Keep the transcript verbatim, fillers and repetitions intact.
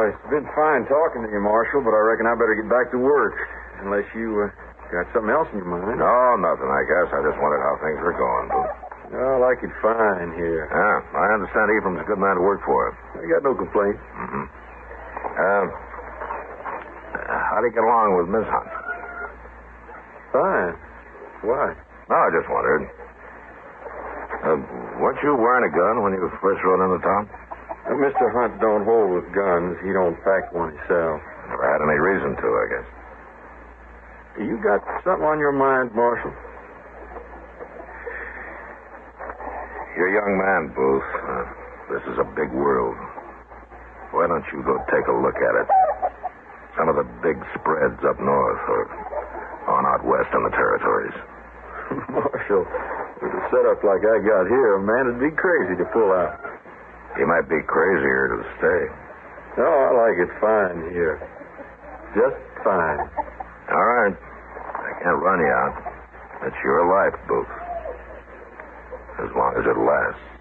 it's been fine talking to you, Marshal, but I reckon I better get back to work. Unless you uh, got something else in your mind. No, nothing, I guess. I just wondered how things were going, Booth. No, I like it fine here. Yeah, I understand Ephraim's a good man to work for. I got no complaints. Mm-hmm. Uh, how do you get along with Miss Hunt? Fine. Why? No, I just wondered. Uh, weren't you wearing a gun when you first rode into town? Well, Mister Hunt don't hold with guns. He don't pack one himself. Never had any reason to, I guess. You got something on your mind, Marshal? You're a young man, Booth. Uh, this is a big world. Why don't you go take a look at it? Some of the big spreads up north or on out west in the territories. Marshal, with a setup like I got here, a man would be crazy to pull out. He might be crazier to stay. No, I like it fine here. Just fine. All right. I can't run you out. It's your life, Booth. As long as it lasts.